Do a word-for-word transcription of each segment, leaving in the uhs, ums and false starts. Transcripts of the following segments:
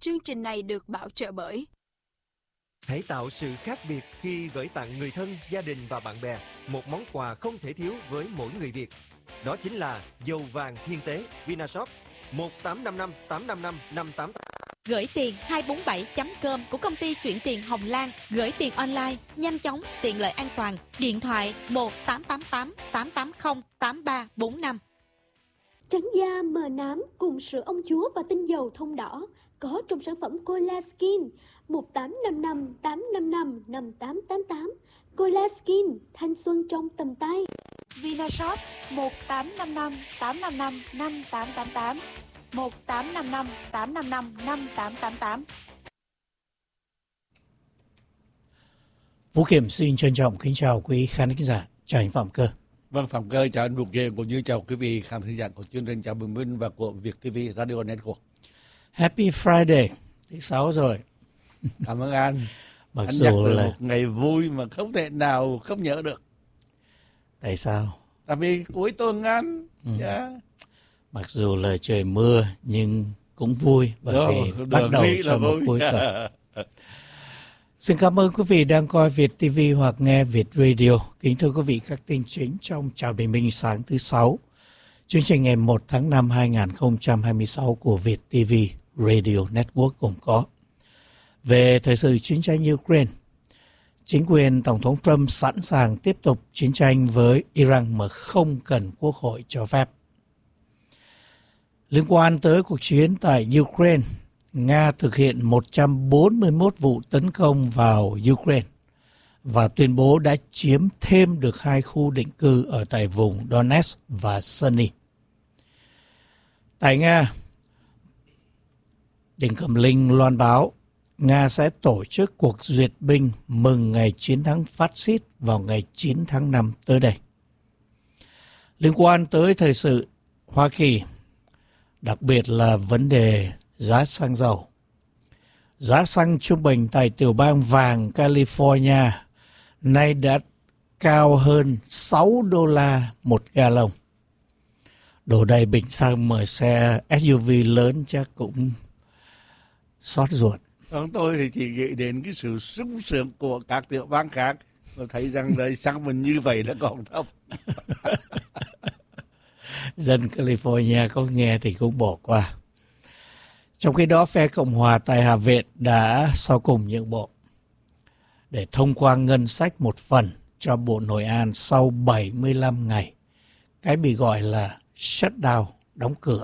Chương trình này được bảo trợ bởi Hãy tạo sự khác biệt khi gửi tặng người thân, gia đình và bạn bè một món quà không thể thiếu với mỗi người Việt. Đó chính là dầu vàng thiên tế Vinashop một tám năm năm tám năm năm năm tám. Gửi tiền hai bốn bảy chấm com của công ty chuyển tiền Hồng Lan. Gửi tiền online, nhanh chóng, tiện lợi, an toàn. Điện thoại một tám tám tám tám tám không tám ba bốn năm. Trắng da mờ nám cùng sữa ông chúa và tinh dầu thông đỏ có trong sản phẩm Cola Skin một tám năm năm tám năm năm năm tám tám tám. Cola Skin, thanh xuân trong tầm tay. Vinashop một tám năm năm tám năm năm năm tám tám tám, một tám năm năm tám năm năm năm tám tám tám. Vũ Kiểm xin trân trọng kính chào quý khán thính giả. Chào anh Phạm Cơ. Vâng, Phạm Cơ chào anh Vũ Kiểm cũng như chào quý vị khán thính giả của chương trình Chào Bình Minh và của Việt ti vi Radio Network. Happy Friday, thứ sáu rồi. Cảm ơn anh. Mặc anh dù nhắc là một ngày vui mà không thể nào không nhớ được. Tại sao? Tại vì cuối tuần anh. Ừ. Yeah. Mặc dù là trời mưa nhưng cũng vui bởi Được, vì được, bắt đầu nghĩ cho là một vui. cuối tuần. Xin cảm ơn quý vị đang coi Việt ti vi hoặc nghe Việt Radio. Kính thưa quý vị, các tin chính trong Chào Bình Minh sáng thứ sáu, chương trình ngày một tháng năm hai nghìn không trăm hai mươi sáu của Việt ti vi Radio Network gồm có: về thời sự chiến tranh Ukraine, chính quyền Tổng thống Trump sẵn sàng tiếp tục chiến tranh với Iran mà không cần quốc hội cho phép. Liên quan tới cuộc chiến tại Ukraine, Nga thực hiện một trăm bốn mươi mốt vụ tấn công vào Ukraine và tuyên bố đã chiếm thêm được hai khu định cư ở tại vùng Donetsk và Sumy. Tại Nga, Đỉnh Cẩm Linh loan báo Nga sẽ tổ chức cuộc duyệt binh mừng ngày chiến thắng phát xít vào ngày chín tháng năm tới đây. Liên quan tới thời sự Hoa Kỳ, đặc biệt là vấn đề giá xăng dầu. Giá xăng trung bình tại tiểu bang vàng California nay đã cao hơn sáu đô la một gallon. Đổ đầy bình xăng mà xe ét u vê lớn chắc cũng xót ruột. Còn tôi thì chỉ nghĩ đến cái sự sung sướng của các tiểu bang khác và thấy rằng đời xăng mình như vậy đã còn thấp. Dân California có nghe thì cũng bỏ qua. Trong khi đó, phe Cộng hòa tại Hạ viện đã sau cùng nhượng bộ để thông qua ngân sách một phần cho Bộ Nội an sau bảy mươi lăm ngày, cái bị gọi là shutdown, đóng cửa.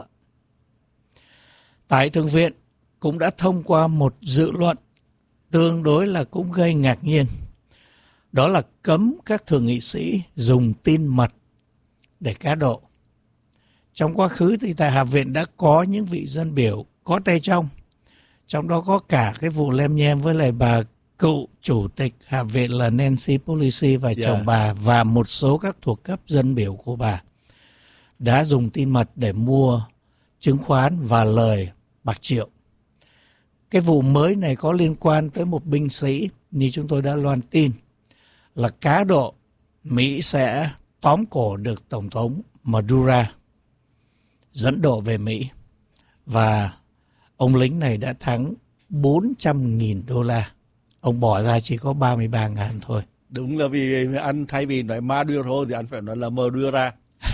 Tại Thượng viện cũng đã thông qua một dự luật tương đối là cũng gây ngạc nhiên. Đó là cấm các thượng nghị sĩ dùng tin mật để cá độ. Trong quá khứ thì tại Hạ viện đã có những vị dân biểu có tay trong. Trong đó có cả cái vụ lem nhem với lại bà cựu chủ tịch Hạ viện là Nancy Pelosi và yeah. chồng bà và một số các thuộc cấp dân biểu của bà đã dùng tin mật để mua chứng khoán và lời bạc triệu. Cái vụ mới này có liên quan tới một binh sĩ, như chúng tôi đã loan tin, là cá độ Mỹ sẽ tóm cổ được Tổng thống Maduro, dẫn độ về Mỹ. Và ông lính này đã thắng bốn trăm nghìn đô la. Ông bỏ ra chỉ có ba mươi ba ngàn thôi. Đúng là vì anh thay vì nói Maduro thì anh phải nói là Maduro.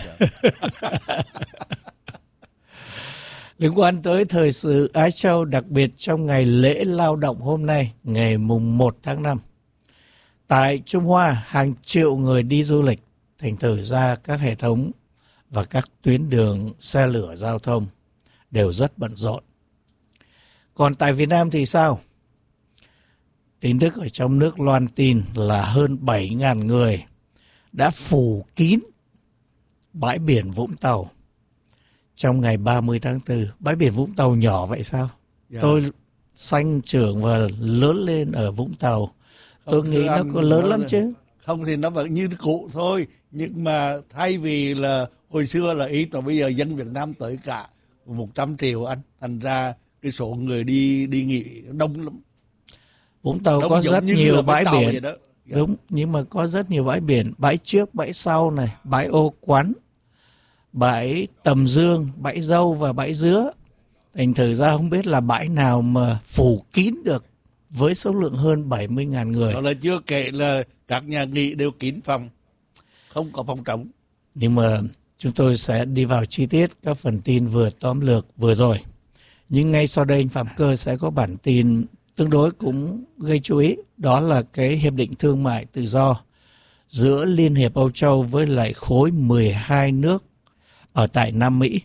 Liên quan tới thời sự Á Châu, đặc biệt trong ngày lễ lao động hôm nay, ngày mùng một tháng năm. Tại Trung Hoa, hàng triệu người đi du lịch, thành thử ra các hệ thống và các tuyến đường xe lửa giao thông đều rất bận rộn. Còn tại Việt Nam thì sao? Tin tức ở trong nước loan tin là hơn bảy nghìn người đã phủ kín bãi biển Vũng Tàu trong ngày ba mươi tháng tư. Bãi biển Vũng Tàu nhỏ vậy sao? Yeah. Tôi sanh trưởng và lớn lên ở Vũng Tàu. Không, tôi nghĩ nó có lớn nó lắm chứ. Không thì nó vẫn như cũ thôi. Nhưng mà thay vì là hồi xưa là ít, mà bây giờ dân Việt Nam tới cả một trăm triệu anh. Thành ra cái số người đi đi nghỉ đông lắm. Vũng Tàu đông có rất nhiều bãi biển. Đúng, nhưng mà có rất nhiều bãi biển. Bãi trước, bãi sau này, bãi Ô Quán, bãi Tầm Dương, bãi Dâu và bãi Dứa. Thành thử ra không biết là bãi nào mà phủ kín được với số lượng hơn bảy mươi nghìn người. Đó là chưa kể là các nhà nghỉ đều kín phòng, không có phòng trống. Nhưng mà chúng tôi sẽ đi vào chi tiết các phần tin vừa tóm lược vừa rồi. Nhưng ngay sau đây anh Phạm Cơ sẽ có bản tin tương đối cũng gây chú ý. Đó là cái hiệp định thương mại tự do giữa Liên hiệp Âu Châu với lại khối mười hai nước ở tại Nam Mỹ.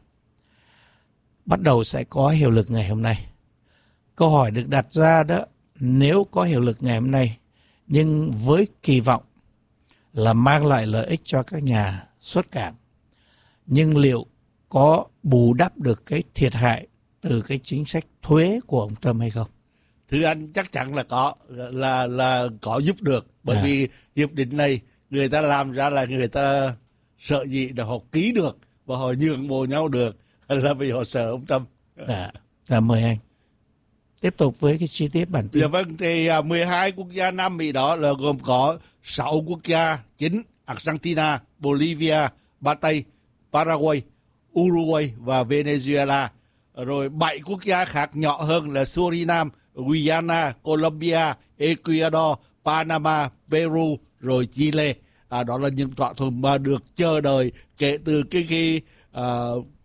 Bắt đầu sẽ có hiệu lực ngày hôm nay. Câu hỏi được đặt ra đó, nếu có hiệu lực ngày hôm nay, nhưng với kỳ vọng là mang lại lợi ích cho các nhà xuất cảng, nhưng liệu có bù đắp được cái thiệt hại từ cái chính sách thuế của ông Trump hay không? Thưa anh, chắc chắn là có, là là có giúp được. Bởi à. vì hiệp định này người ta làm ra là người ta sợ gì là họ ký được và họ nhường bộ nhau được, là vì họ sợ ông Trump. Dạ, dạ mời anh. Tiếp tục với cái chi tiết bản tin. Dạ vâng, thì mười hai quốc gia Nam Mỹ đó là gồm có sáu quốc gia chính: Argentina, Bolivia, Ba Tây, Paraguay, Uruguay và Venezuela. Rồi bảy quốc gia khác nhỏ hơn là Suriname, Guyana, Colombia, Ecuador, Panama, Peru, rồi Chile. À, đó là những thỏa thuận mà được chờ đợi kể từ cái khi à,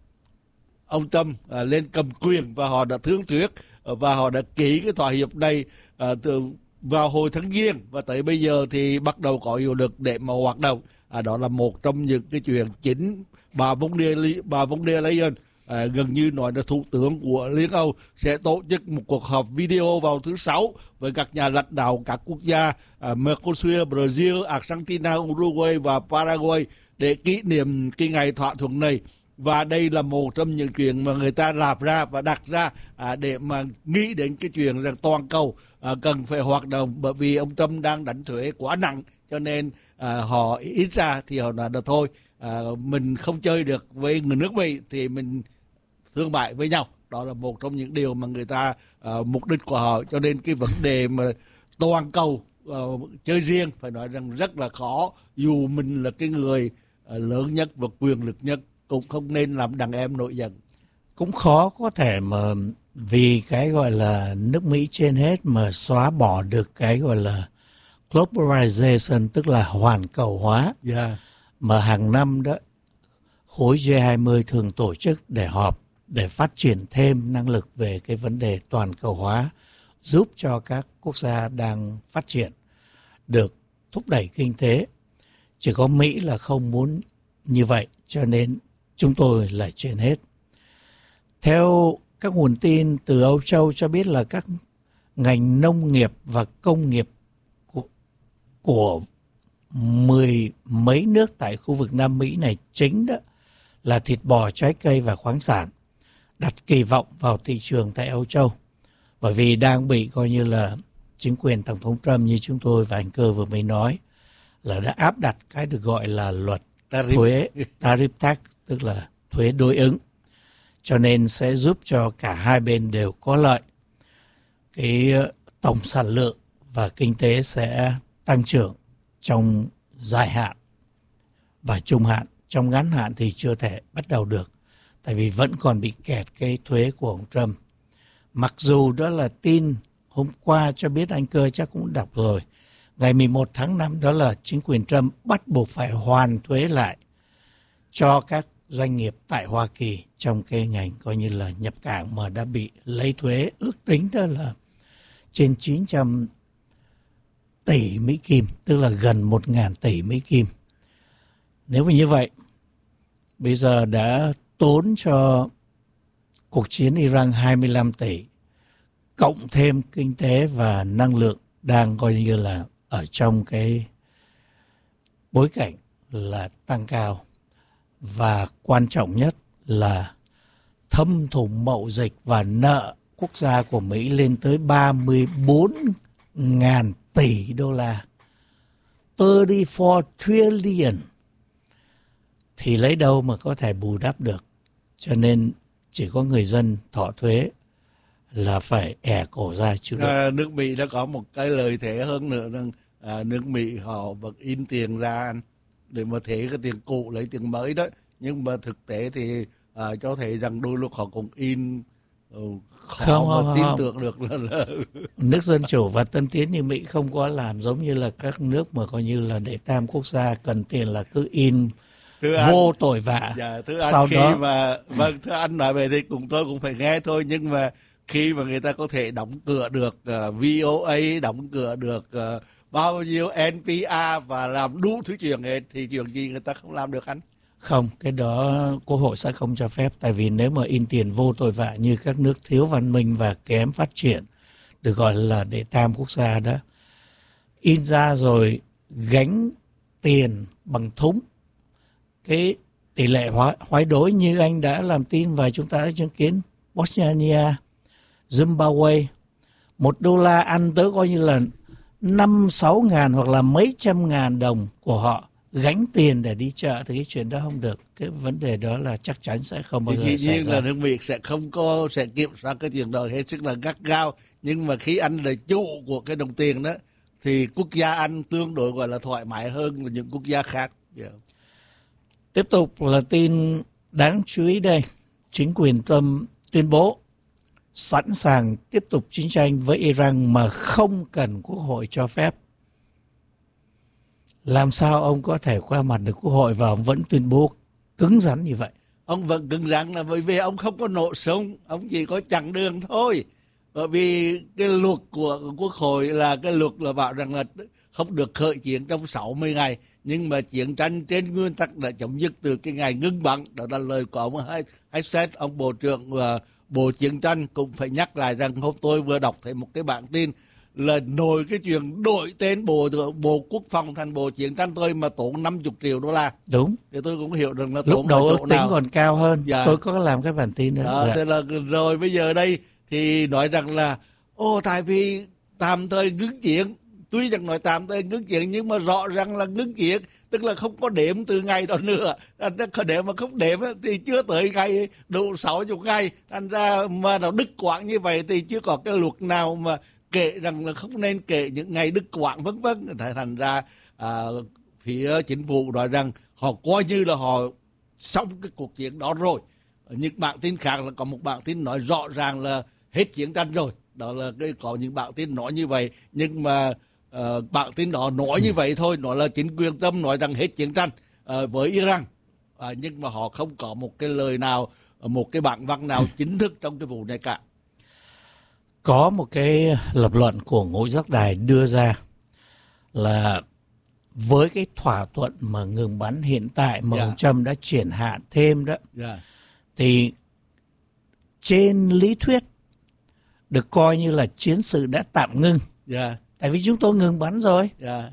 ông Trump à, lên cầm quyền, và họ đã thương thuyết và họ đã ký cái thỏa hiệp này à, từ vào hồi tháng Giêng, và tới bây giờ thì bắt đầu có hiệu lực để mà hoạt động. À, đó là một trong những cái chuyện chính. Bà von der bà von der Leyen à, gần như nói là thủ tướng của Liên Âu sẽ tổ chức một cuộc họp video vào thứ Sáu với các nhà lãnh đạo các quốc gia à, Mercosur, Brazil, Argentina, Uruguay và Paraguay để kỷ niệm cái ngày thỏa thuận này. Và đây là một trong những chuyện mà người ta làm ra và đặt ra à, để mà nghĩ đến cái chuyện rằng toàn cầu à, cần phải hoạt động, bởi vì ông Trump đang đánh thuế quá nặng, cho nên à, họ ít ra thì họ nói là thôi à, mình không chơi được với người nước Mỹ thì mình thương mại với nhau. Đó là một trong những điều mà người ta à, mục đích của họ. Cho nên cái vấn đề mà toàn cầu à, chơi riêng phải nói rằng rất là khó, dù mình là cái người à, lớn nhất và quyền lực nhất cũng không nên làm đàn em nổi giận. Cũng khó có thể mà vì cái gọi là nước Mỹ trên hết mà xóa bỏ được cái gọi là globalization, tức là hoàn cầu hóa. Yeah. Mà hàng năm đó khối G hai mươi thường tổ chức để họp để phát triển thêm năng lực về cái vấn đề toàn cầu hóa, giúp cho các quốc gia đang phát triển được thúc đẩy kinh tế. Chỉ có Mỹ là không muốn như vậy, cho nên chúng tôi là trên hết. Theo các nguồn tin từ Âu Châu cho biết là các ngành nông nghiệp và công nghiệp của, của mười mấy nước tại khu vực Nam Mỹ này chính đó là thịt bò, trái cây và khoáng sản, đặt kỳ vọng vào thị trường tại Âu Châu, bởi vì đang bị coi như là chính quyền Tổng thống Trump, như chúng tôi và anh Cơ vừa mới nói, là đã áp đặt cái được gọi là luật Tarif. thuế tariff tax, tức là thuế đối ứng, cho nên sẽ giúp cho cả hai bên đều có lợi. Cái tổng sản lượng và kinh tế sẽ tăng trưởng trong dài hạn và trung hạn. Trong ngắn hạn thì chưa thể bắt đầu được, tại vì vẫn còn bị kẹt cái thuế của ông Trump. Mặc dù đó là tin hôm qua cho biết, anh Cơ chắc cũng đọc rồi, ngày mười một tháng năm đó là chính quyền Trump bắt buộc phải hoàn thuế lại cho các doanh nghiệp tại Hoa Kỳ trong cái ngành coi như là nhập cảng mà đã bị lấy thuế, ước tính đó là trên chín trăm tỷ Mỹ Kim, tức là gần một nghìn tỷ Mỹ Kim. Nếu mà như vậy, bây giờ đã tốn cho cuộc chiến Iran hai mươi lăm tỷ, cộng thêm kinh tế và năng lượng đang coi như là ở trong cái bối cảnh là tăng cao. Và quan trọng nhất là thâm thủng mậu dịch và nợ quốc gia của Mỹ lên tới ba mươi bốn nghìn tỷ đô la, ba mươi bốn trillion, thì lấy đâu mà có thể bù đắp được. Cho nên chỉ có người dân thọ thuế là phải ẻ cổ ra chịu đựng. À, nước Mỹ đã có một cái lợi thế hơn nữa rằng à, nước Mỹ họ vẫn in tiền ra để mà thế cái tiền cũ lấy tiền mới đó, nhưng mà thực tế thì à, cho thấy rằng đôi lúc họ cũng in khó Không, mà không, tin không. tưởng được là, là... Nước Dân Chủ và Tân Tiến như Mỹ không có làm giống như là các nước mà coi như là đệ tam quốc gia cần tiền là cứ in Thưa anh, vô tội vạ. dạ, thưa anh, Sau khi đó mà vâng thưa anh nói về thì cùng tôi cũng phải nghe thôi, nhưng mà khi mà người ta có thể đóng cửa được uh, vê o a, đóng cửa được uh, bao nhiêu en pê rờ và làm đủ thứ chuyện ấy, thì chuyện gì người ta không làm được anh? không, cái đó Quốc hội sẽ không cho phép, tại vì nếu mà in tiền vô tội vạ như các nước thiếu văn minh và kém phát triển, được gọi là đệ tam quốc gia đó, in ra rồi gánh tiền bằng thúng, cái tỷ lệ hóa, hoán đổi như anh đã làm tin và chúng ta đã chứng kiến Bosnia, Zimbabwe, một đô la ăn tới coi như là năm sáu ngàn hoặc là mấy trăm ngàn đồng của họ gánh tiền để đi chợ, thì cái chuyện đó không được. Cái vấn đề đó là chắc chắn sẽ không bao giờ Thì xảy dĩ nhiên ra. là nước Mỹ sẽ không có sẽ kiểm soát cái chuyện đó hết sức là gắt gao, nhưng mà khi anh là chủ của cái đồng tiền đó thì quốc gia anh tương đối gọi là thoải mái hơn là những quốc gia khác. Yeah. Tiếp tục là tin đáng chú ý đây. Chính quyền Trump tuyên bố sẵn sàng tiếp tục chiến tranh với Iran mà không cần Quốc hội cho phép. Làm sao ông có thể qua mặt được Quốc hội và ông vẫn tuyên bố cứng rắn như vậy? Ông vẫn cứng rắn là bởi vì ông không có nổ súng, ông chỉ có chặn đường thôi. Bởi vì cái luật của Quốc hội là cái luật là bảo rằng là không được khởi chiến trong sáu mươi ngày, nhưng mà chiến tranh trên nguyên tắc đã chấm dứt từ cái ngày ngưng bắn. Đó là lời của ông Hexet, ông Bộ trưởng và Bộ Chiến tranh cũng phải nhắc lại rằng hôm tôi vừa đọc thấy một cái bản tin là nổi cái chuyện đổi tên Bộ Bộ Quốc phòng thành Bộ Chiến tranh thôi mà tốn năm mươi triệu đô la. Đúng. Thì tôi cũng hiểu rằng là Lúc tốn đầu ở ước chỗ tính nào. còn cao hơn. Dạ. Tôi có làm cái bản tin đó. Đó, Dạ. thế là rồi bây giờ đây thì nói rằng là ô tại vì tạm thời ngưng chiến, tuy rằng nói tạm thời ngưng chiến nhưng mà rõ ràng là ngưng chiến, tức là không có đếm từ ngày đó nữa. Để mà không đếm thì chưa tới ngày đủ sáu mươi ngày, thành ra mà nó đứt quãng như vậy thì chưa có cái luật nào mà kể rằng là không nên kể những ngày đứt quãng vân vân. Thành ra à, phía chính phủ nói rằng họ coi như là họ xong cái cuộc chiến đó rồi. Những bản tin khác là có một bản tin nói rõ ràng là hết chiến tranh rồi. Đó là cái có những bản tin nói như vậy, nhưng mà uh, bản tin đó nói như vậy thôi, nói là chính quyền Trump nói rằng hết chiến tranh uh, với Iran, uh, nhưng mà họ không có một cái lời nào, một cái bản văn nào chính thức trong cái vụ này cả. Có một cái lập luận của Ngũ Giác Đài đưa ra là với cái thỏa thuận mà ngừng bắn hiện tại mà Yeah. ông Trump đã triển hạn thêm đó, Yeah. thì trên lý thuyết được coi như là chiến sự đã tạm ngưng. Yeah. Tại vì chúng tôi ngừng bắn rồi. Yeah.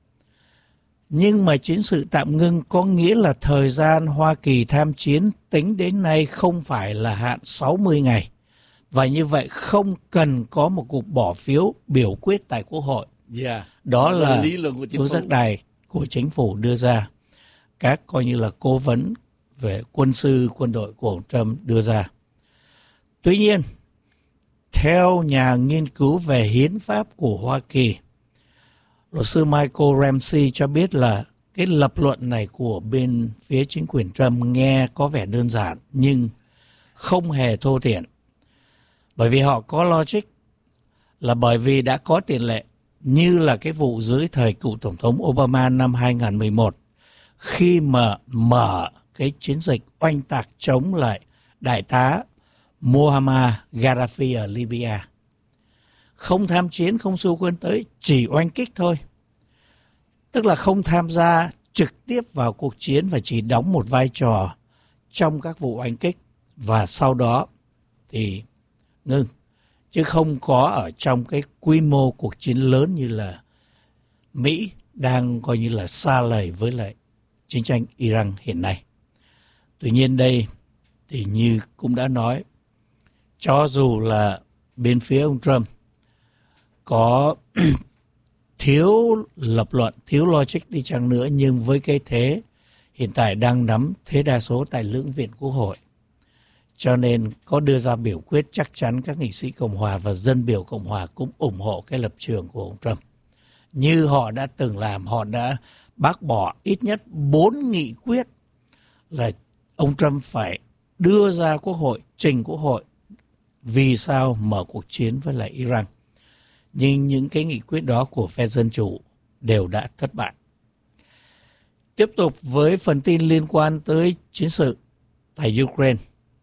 Nhưng mà chiến sự tạm ngưng có nghĩa là thời gian Hoa Kỳ tham chiến tính đến nay không phải là hạn sáu mươi ngày. Và như vậy không cần có một cuộc bỏ phiếu biểu quyết tại Quốc hội. Yeah. Đó là lý luận của chính Ngũ phủ. Giác Đài của chính phủ đưa ra. Các coi như là cố vấn về quân sư, quân đội của ông Trump đưa ra. Tuy nhiên, theo nhà nghiên cứu về hiến pháp của Hoa Kỳ, luật sư Michael Ramsey cho biết là cái lập luận này của bên phía chính quyền Trump nghe có vẻ đơn giản nhưng không hề thô thiển. Bởi vì họ có logic là bởi vì đã có tiền lệ như là cái vụ dưới thời cựu Tổng thống Obama năm hai không một một khi mà mở cái chiến dịch oanh tạc chống lại đại tá Muammar Gaddafi ở Libya. Không tham chiến, không xu quân tới, chỉ oanh kích thôi. Tức là không tham gia trực tiếp vào cuộc chiến và chỉ đóng một vai trò trong các vụ oanh kích. Và sau đó thì ngưng. Chứ không có ở trong cái quy mô cuộc chiến lớn như là Mỹ đang coi như là xa lầy với lại chiến tranh Iran hiện nay. Tuy nhiên đây thì như cũng đã nói, cho dù là bên phía ông Trump có thiếu lập luận, thiếu logic đi chăng nữa, nhưng với cái thế hiện tại đang nắm thế đa số tại lưỡng viện Quốc hội, cho nên có đưa ra biểu quyết chắc chắn các nghị sĩ Cộng hòa và dân biểu Cộng hòa cũng ủng hộ cái lập trường của ông Trump. Như họ đã từng làm, họ đã bác bỏ ít nhất bốn nghị quyết là ông Trump phải đưa ra Quốc hội, trình Quốc hội vì sao mở cuộc chiến với lại Iran. Nhưng những cái nghị quyết đó của phe Dân Chủ đều đã thất bại. Tiếp tục với phần tin liên quan tới chiến sự tại Ukraine.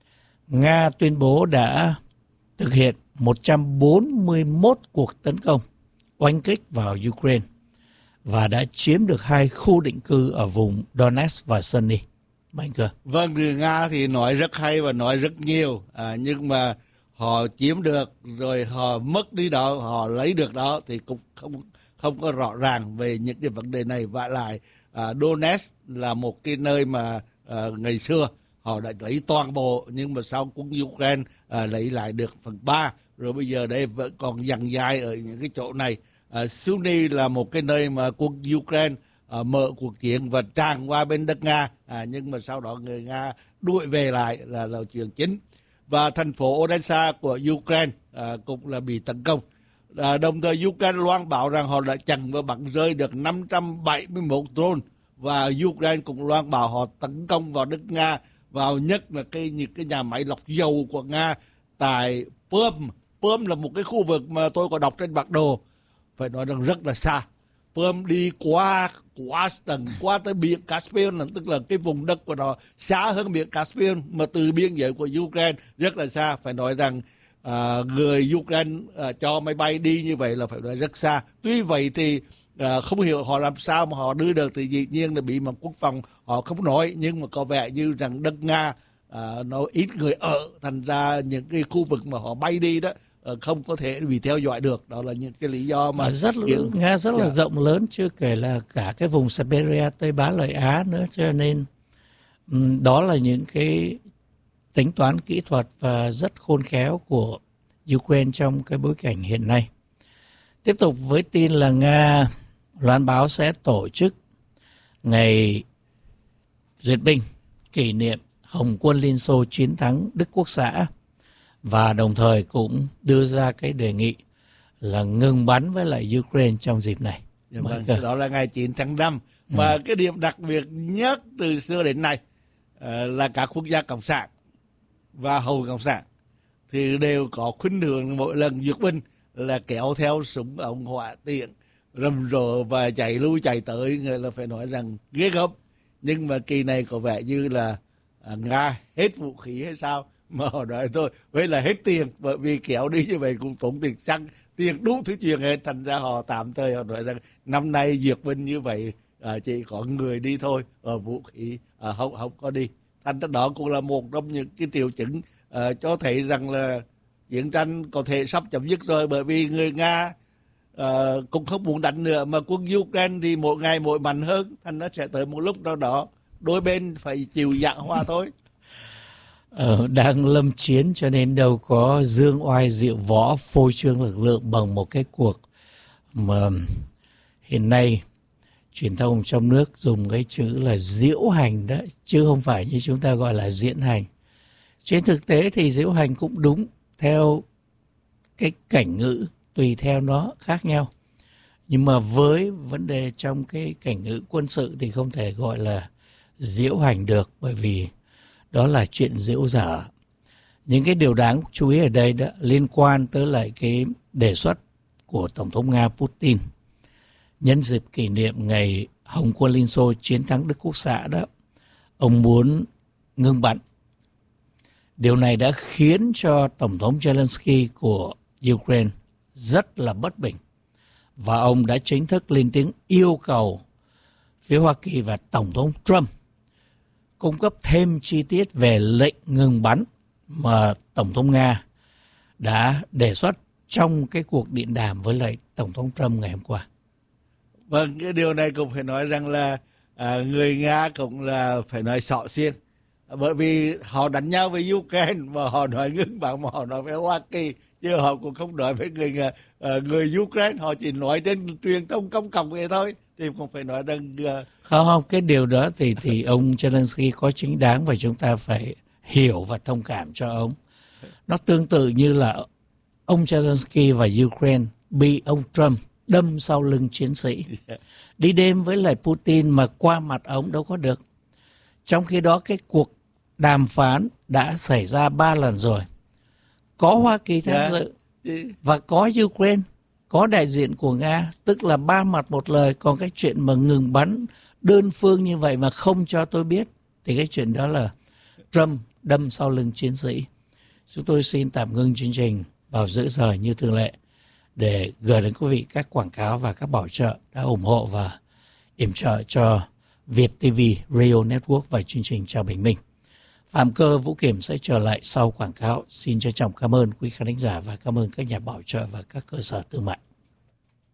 Nga tuyên bố đã thực hiện một trăm bốn mươi mốt cuộc tấn công oanh kích vào Ukraine và đã chiếm được hai khu định cư ở vùng Donetsk và Sunny. Mạnh cơ. Vâng, người Nga thì nói rất hay và nói rất nhiều, à, nhưng mà họ chiếm được rồi họ mất đi đó, họ lấy được đó thì cũng không không có rõ ràng về những cái vấn đề này. Và lại à, Donetsk là một cái nơi mà à, ngày xưa họ đã lấy toàn bộ, nhưng mà sau quân Ukraine à, lấy lại được phần ba, rồi bây giờ đây vẫn còn dằng dai ở những cái chỗ này. À, Sunny là một cái nơi mà quân Ukraine à, mở cuộc chiến và tràn qua bên đất Nga, à, nhưng mà sau đó người Nga đuổi về lại là, là chuyện chính. Và thành phố Odessa của Ukraine à, cũng là bị tấn công. À, đồng thời Ukraine loan báo rằng họ đã chặn và bắn rơi được năm trăm bảy mươi mốt drone, và Ukraine cũng loan báo họ tấn công vào đất Nga, vào nhất là cái những cái nhà máy lọc dầu của Nga tại Perm. Perm là một cái khu vực mà tôi có đọc trên bản đồ, phải nói rằng rất là xa. Perm đi qua qua tầng qua tới biển Caspian, là tức là cái vùng đất của nó xa hơn biển Caspian, mà từ biên giới của Ukraine rất là xa. Phải nói rằng à, người Ukraine à, cho máy bay đi như vậy là phải nói rất xa. Tuy vậy thì à, không hiểu họ làm sao mà họ đưa được, thì dĩ nhiên là bị mà quốc phòng họ không nói, nhưng mà có vẻ như rằng đất Nga à, nó ít người ở, thành ra những cái khu vực mà họ bay đi đó không có thể bị theo dõi được. Đó là những cái lý do mà rất hiện... Nga rất là yeah. rộng lớn, chưa kể là cả cái vùng Siberia, Tây Bá Lợi Á nữa, cho nên um, đó là những cái tính toán kỹ thuật và rất khôn khéo của Ukraine trong cái bối cảnh hiện nay. Tiếp tục với tin là Nga loan báo sẽ tổ chức ngày duyệt binh kỷ niệm Hồng quân Liên Xô chiến thắng Đức Quốc xã, và đồng thời cũng đưa ra cái đề nghị là ngừng bắn với lại Ukraine trong dịp này. Dạ vâng, đó là ngày chín tháng năm. Mà ừ. cái điểm đặc biệt nhất từ xưa đến nay uh, là các quốc gia cộng sản và hầu cộng sản thì đều có khuynh hướng mỗi lần duyệt binh là kéo theo súng ống hỏa tiễn rầm rộ và chạy lui chạy tới, người là phải nói rằng ghê gớm. Nhưng mà kỳ này có vẻ như là uh, Nga hết vũ khí hay sao, mà họ nói thôi vậy là hết tiền, bởi vì kéo đi như vậy cũng tốn tiền xăng, tiền đủ thứ chuyện hết, thành ra họ tạm thời họ nói rằng năm nay duyệt binh như vậy à, chỉ có người đi thôi, ở vũ khí à, không không có đi. Thành ra đó cũng là một trong những cái triệu chứng à, cho thấy rằng là chiến tranh có thể sắp chấm dứt rồi, bởi vì người Nga à, cũng không muốn đánh nữa, mà quân Ukraine thì mỗi ngày mỗi mạnh hơn, thành nó sẽ tới một lúc nào đó đôi bên phải chịu giảng hòa thôi. Ờ, đang lâm chiến cho nên đâu có dương oai diệu võ phô trương lực lượng bằng một cái cuộc mà hiện nay truyền thông trong nước dùng cái chữ là diễu hành đó, chứ không phải như chúng ta gọi là diễn hành. Trên thực tế thì diễu hành cũng đúng theo cái cảnh ngữ, tùy theo nó khác nhau. Nhưng mà với vấn đề trong cái cảnh ngữ quân sự thì không thể gọi là diễu hành được, bởi vì đó là chuyện giễu dở. Những cái điều đáng chú ý ở đây đó liên quan tới lại cái đề xuất của Tổng thống Nga Putin nhân dịp kỷ niệm ngày Hồng quân Liên Xô chiến thắng Đức Quốc xã đó. Ông muốn ngưng bắn. Điều này đã khiến cho Tổng thống Zelensky của Ukraine rất là bất bình, và ông đã chính thức lên tiếng yêu cầu phía Hoa Kỳ và Tổng thống Trump cung cấp thêm chi tiết về lệnh ngừng bắn mà Tổng thống Nga đã đề xuất trong cái cuộc điện đàm với lại Tổng thống Trump ngày hôm qua. Vâng, cái điều này cũng phải nói rằng là à, người Nga cũng là phải nói xỏ xiên, bởi vì họ đánh nhau với Ukraine mà họ nói ngưng bắn, mà họ nói với Hoa Kỳ, chứ họ cũng không nói với người uh, người Ukraine, họ chỉ nói trên truyền thông công cộng vậy thôi, thì cũng phải nói rằng uh... không không cái điều đó thì thì ông Zelensky có chính đáng và chúng ta phải hiểu và thông cảm cho ông. Nó tương tự như là ông Zelensky và Ukraine bị ông Trump đâm sau lưng chiến sĩ, đi đêm với lại Putin mà qua mặt ông đâu có được. Trong khi đó cái cuộc đàm phán đã xảy ra ba lần rồi, có Hoa Kỳ tham Dạ. dự và có Ukraine, có đại diện của Nga, tức là ba mặt một lời. Còn cái chuyện mà ngừng bắn đơn phương như vậy mà không cho tôi biết thì cái chuyện đó là Trump đâm sau lưng chiến sĩ. Chúng tôi xin tạm ngưng chương trình vào giữa giờ như thường lệ để gửi đến quý vị các quảng cáo và các bảo trợ đã ủng hộ và yểm trợ cho Việt ti vi Radio Network và chương trình Chào Bình Minh. Phạm Cơ, Vũ Kiểm sẽ trở lại sau quảng cáo. Xin trân trọng cảm ơn quý khán thính giả và cảm ơn các nhà bảo trợ và các cơ sở thương mại.